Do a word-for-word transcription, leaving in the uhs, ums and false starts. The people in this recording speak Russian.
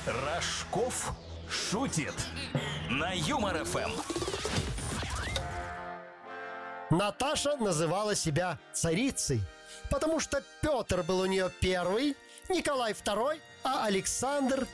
Рожков шутит на Юмор эф эм. Наташа называла себя царицей, потому что Петр был у нее первый, Николай второй, а Александр